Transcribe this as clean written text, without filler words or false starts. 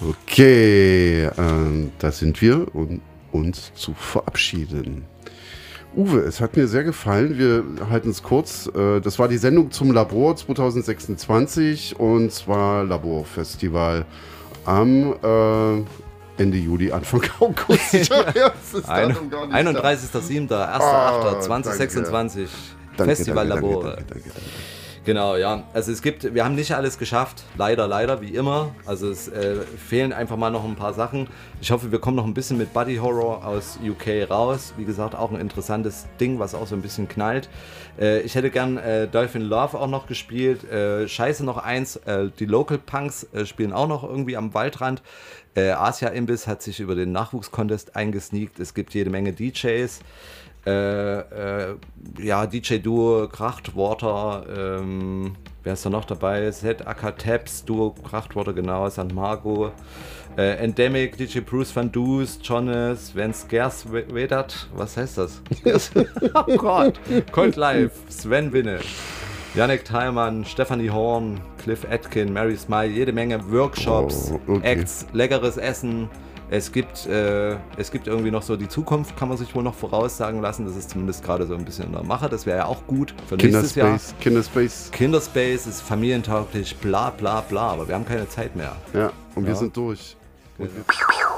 Okay, da sind wir, um uns zu verabschieden. Uwe, es hat mir sehr gefallen. Wir halten es kurz. Das war die Sendung zum Labor 2026 und zwar Laborfestival am Ende Juli, Anfang August. Ja, das ist 31.07., 1.08.2026. Festival Labor. Danke. Genau, ja. Also wir haben nicht alles geschafft, leider, wie immer. Also es fehlen einfach mal noch ein paar Sachen. Ich hoffe, wir kommen noch ein bisschen mit Body Horror aus UK raus. Wie gesagt, auch ein interessantes Ding, was auch so ein bisschen knallt. Ich hätte gern Dolphin Love auch noch gespielt. Scheiße noch eins, die Local Punks spielen auch noch irgendwie am Waldrand. Asia Imbiss hat sich über den Nachwuchskontest eingesneakt. Es gibt jede Menge DJs. DJ-Duo, Krachtwater, wer ist da noch dabei? ZAK Taps, Duo Krachtwater, genau, St. Marco, Endemic, DJ Bruce Van Doos, Jonas, Van Scares Vedat, was heißt das? Oh Gott, Cold Life, Sven Winne, Yannick Thalmann, Stephanie Horn, Cliff Atkin, Mary Smile, jede Menge Workshops, Acts, leckeres Essen. Es gibt irgendwie noch so die Zukunft, kann man sich wohl noch voraussagen lassen. Das ist zumindest gerade so ein bisschen in der Mache. Das wäre ja auch gut für nächstes Jahr. Kinderspace ist familientauglich, bla bla bla. Aber wir haben keine Zeit mehr. Ja, und wir sind durch. Und